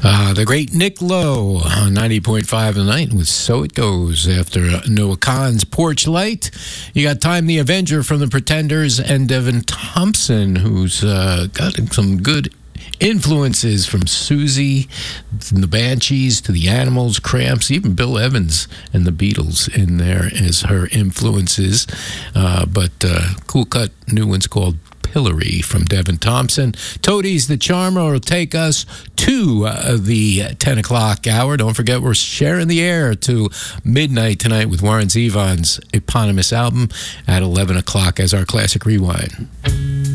The great Nick Lowe on 90.5 The Night with So It Goes. After Noah Kahan's Porch Light, you got Time the Avenger from the Pretenders and Devin Thompson, who's got some good influences from Susie, from the Banshees to the Animals, Cramps, even Bill Evans and the Beatles in there as her influences. But cool cut new one's called Hillary from Devin Thompson. Toadies the Charmer will take us to the 10 o'clock hour. Don't forget, we're sharing the air to midnight tonight with Warren Zevon's eponymous album at 11 o'clock as our Classic Rewind.